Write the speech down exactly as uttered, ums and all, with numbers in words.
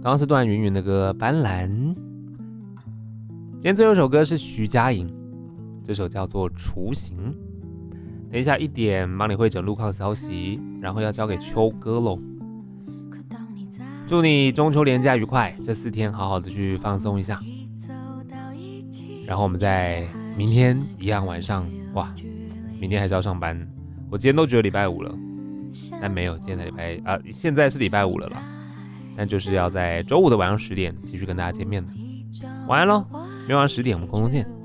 刚刚是段云云的歌《斑斓》。今天最后一首歌是徐佳莹，这首叫做《雏形》。等一下一点帮你会整路况消息，然后要交给秋哥喽。祝你中秋连假愉快，这四天好好的去放松一下。然后我们在明天一样晚上，哇，明天还是要上班。我今天都觉得礼拜五了，但没有，今天的礼拜啊，现在是礼拜五了啦。但就是要在周五的晚上十点继续跟大家见面的。晚安喽，明晚十点我们空中见。